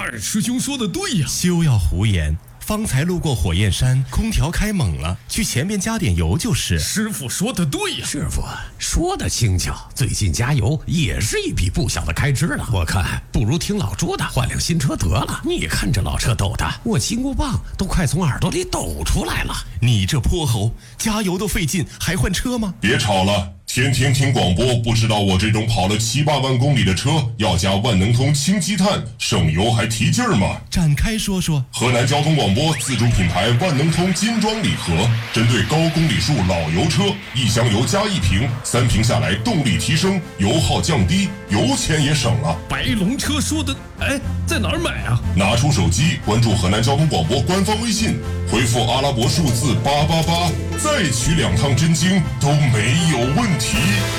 二师兄说的对呀， 休要胡言。方才路过火焰山，空调开猛了，去前面加点油就是。 师傅说的对呀， 师傅说的轻巧，最近加油也是一笔不小的开支了。我看不如听老朱的，换辆新车得了。你看这老车抖的，我金箍棒都快从耳朵里抖出来了。 你这泼猴，加油都费劲，还换车吗？ 别吵了。天天听广播，不知道我这种跑了7、8万公里的车要加万能通氢积碳，省油还提劲儿吗？ 展开说说。 河南交通广播自主品牌万能通金装礼盒，针对高公里数老油车，1箱油加1瓶，3瓶下来动力提升，油耗降低，油钱也省了。 白龙车说的，在哪儿买啊？ 拿出手机关注河南交通广播官方微信，回复阿拉伯数字888，再取2趟真经都没有问题。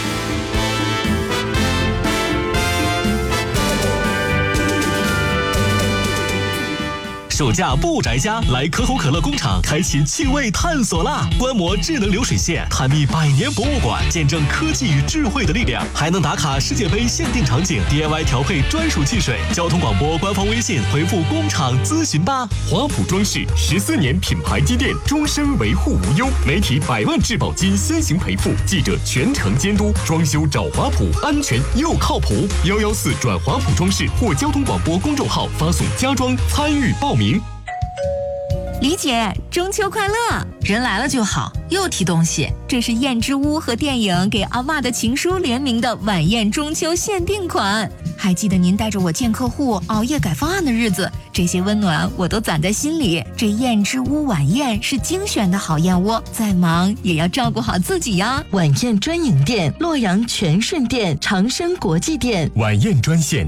暑假不宅家，来可口可乐工厂开启趣味探索啦！观摩智能流水线，探秘100年博物馆，见证科技与智慧的力量，还能打卡世界杯限定场景， DIY 调配专属汽水。交通广播官方微信回复工厂咨询吧。 华普装饰14年品牌积淀，终身维护无忧，媒体100万质保金先行赔付，记者全程监督，装修找华普，安全又靠谱。114转华普装饰或交通广播公众号发送家装参与报名。 李姐，中秋快乐！ 人来了就好，又提东西。 这是燕之屋和电影给阿嬷的情书联名的晚宴中秋限定款。还记得您带着我见客户、熬夜改方案的日子，这些温暖我都攒在心里。这燕之屋晚宴是精选的好燕窝，再忙也要照顾好自己呀。 晚宴专营店：洛阳全顺店、长生国际店。 晚宴专线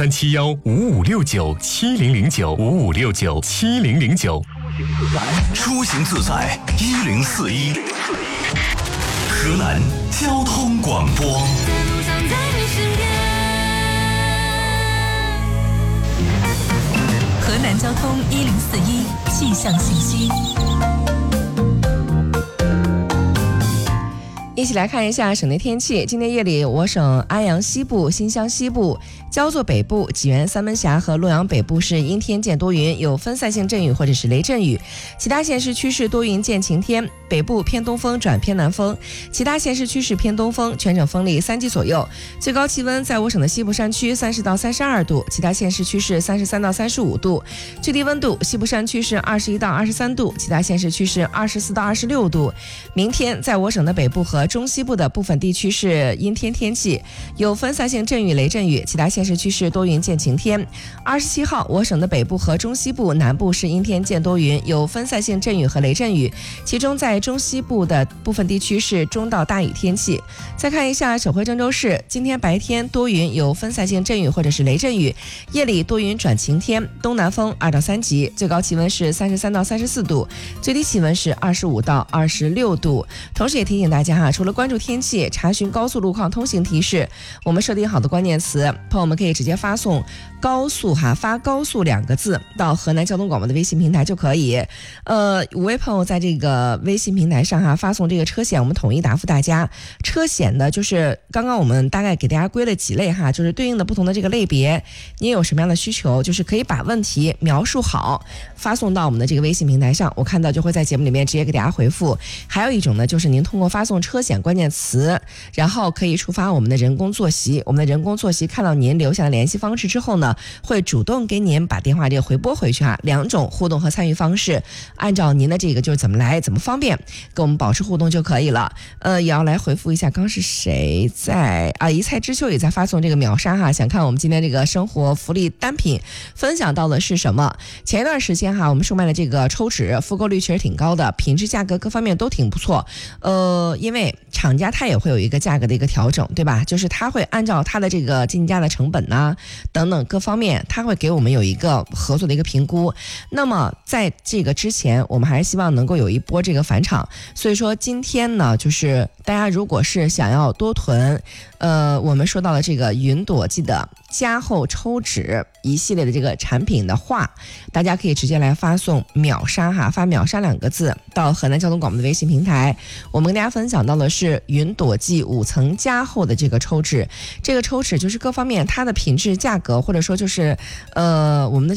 ：037155697009，55697009。 出行自在1041，河南交通广播。 河南交通1041气象信息。 一起来看一下省内天气。今天夜里，我省安阳西部、新乡西部、焦作北部、济源三门峡和洛阳北部是阴天见多云，有分散性阵雨或者是雷阵雨。其他县市区是多云见晴天，北部偏东风转偏南风，其他县市区是偏东风，全省风力3级左右。最高气温在我省的西部山区30到32度，其他县市区是33到35度。最低温度，西部山区是21到23度，其他县市区是24到26度。明天在我省的北部和中西部的部分地区是阴天天气，有分散性阵雨、雷阵雨，其他县市区是多云见晴天。27号，我省的北部和中西部南部是阴天见多云，有分散性阵雨和雷阵雨，其中在中西部的部分地区是中到大雨天气。再看一下省会郑州市，今天白天多云，有分散性阵雨或者是雷阵雨，夜里多云转晴天，东南风2到3级，最高气温是33到34度，最低气温是25到26度。同时也提醒大家除了关注天气，查询高速路况通行提示，我们设定好的关键词，朋友们可以直接发送高速发高速2个字到河南交通广播的微信平台就可以。5位朋友在这个微信平台上发送这个车险，我们统一答复大家。车险的就是刚刚我们大概给大家归了几类就是对应的不同的这个类别，你有什么样的需求，就是可以把问题描述好，发送到我们的这个微信平台上，我看到就会在节目里面直接给大家回复。还有一种呢，就是您通过发送车险关键词，然后可以触发我们的人工坐席，我们的人工坐席看到您留下的联系方式之后呢，会主动给您把电话这个回拨回去2种互动和参与方式，按照您的这个就是怎么来怎么方便跟我们保持互动就可以了。也要来回复一下，刚是谁在一菜之秋也在发送这个秒杀想看我们今天这个生活福利单品分享到的是什么。前一段时间我们售卖的这个抽纸复购率确实挺高的，品质价格各方面都挺不错。因为厂家他也会有一个价格的一个调整，对吧？就是他会按照他的这个进价的成本等等各方面，他会给我们有一个合作的一个评估。那么在这个之前，我们还是希望能够有一波这个返场，所以说今天呢，就是大家如果是想要多囤我们说到了这个云朵记的加厚抽纸一系列的这个产品的话，大家可以直接来发送秒杀发秒杀2个字到河南交通广播的微信平台。我们跟大家分享到的是云朵记5层加厚的这个抽纸，这个抽纸就是各方面它的品质价格或者说就是我们的